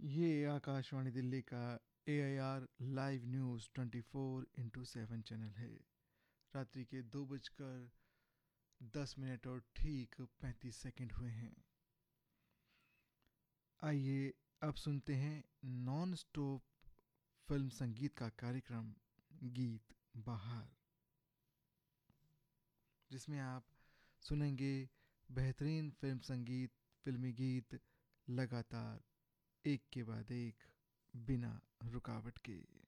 ये आकाशवाणी दिल्ली का AIR live news 24/7 channel है। रात्रि के 2:10 और ठीक 35 सेकंड हुए हैं। आइए अब सुनते हैं नॉन स्टॉप फिल्म संगीत का कार्यक्रम गीत बहार, जिसमें आप सुनेंगे बेहतरीन फिल्म संगीत, फिल्मी गीत लगातार एक के बाद एक बिना रुकावट के।